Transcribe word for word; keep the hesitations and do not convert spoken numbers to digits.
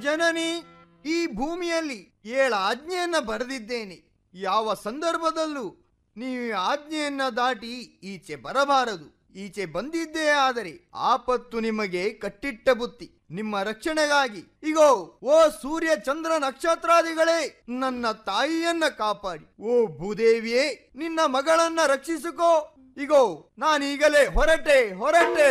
ಜನನಿ, ಈ ಭೂಮಿಯಲ್ಲಿ ಏಳ ಆಜ್ಞೆಯನ್ನ ಬರೆದಿದ್ದೇನೆ. ಯಾವ ಸಂದರ್ಭದಲ್ಲೂ ನೀವು ಆಜ್ಞೆಯನ್ನ ದಾಟಿ ಈಚೆ ಬರಬಾರದು. ಈಚೆ ಬಂದಿದ್ದೇ ಆದರೆ ಆಪತ್ತು ನಿಮಗೆ ಕಟ್ಟಿಟ್ಟ ಬುತ್ತಿ. ನಿಮ್ಮ ರಕ್ಷಣೆಗಾಗಿ ಇಗೋ, ಓ ಸೂರ್ಯ ಚಂದ್ರ ನಕ್ಷತ್ರಾದಿಗಳೇ, ನನ್ನ ತಾಯಿಯನ್ನ ಕಾಪಾಡಿ. ಓ ಭೂದೇವಿಯೇ, ನಿನ್ನ ಮಗಳನ್ನ ರಕ್ಷಿಸಿಕೋ. ಇಗೋ, ನಾನೀಗಲೇ ಹೊರಟೆ ಹೊರಟೆ